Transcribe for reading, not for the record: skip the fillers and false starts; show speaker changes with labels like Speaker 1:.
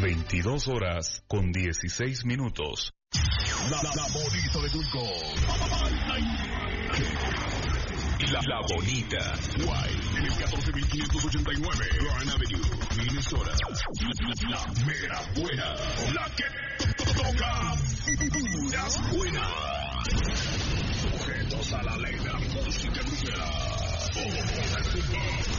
Speaker 1: 22 horas con 16 minutos.
Speaker 2: La bonita de Tulco. La bonita. Guay. En el 14.589. Grand Avenue, Minnesota. La mera buena. La que toca. Puras buenas. Sujetos a la ley de la música grosera.